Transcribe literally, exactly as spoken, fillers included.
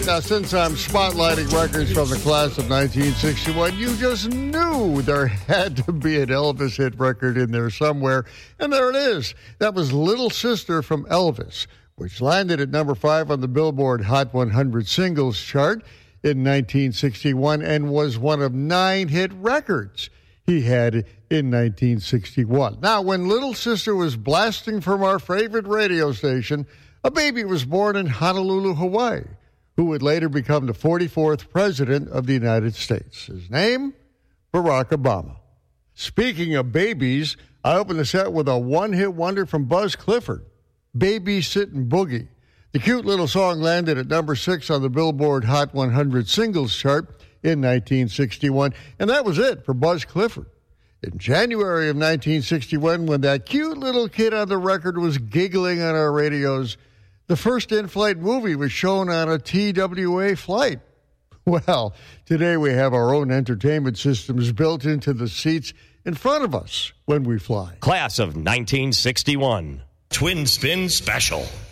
Now, since I'm spotlighting records from the class of nineteen sixty-one, you just knew there had to be an Elvis hit record in there somewhere. And there it is. That was Little Sister from Elvis, which landed at number five on the Billboard Hot one hundred Singles chart in nineteen sixty-one and was one of nine hit records he had in nineteen sixty-one. Now, when Little Sister was blasting from our favorite radio station, a baby was born in Honolulu, Hawaii, who would later become the forty-fourth President of the United States. His name? Barack Obama. Speaking of babies, I opened the set with a one-hit wonder from Buzz Clifford, Babysittin' Boogie. The cute little song landed at number six on the Billboard Hot one hundred Singles chart in nineteen sixty-one, and that was it for Buzz Clifford. In January of nineteen sixty-one, when that cute little kid on the record was giggling on our radios, the first in-flight movie was shown on a T W A flight. Well, today we have our own entertainment systems built into the seats in front of us when we fly. Class of nineteen sixty-one. Twin Spin Special.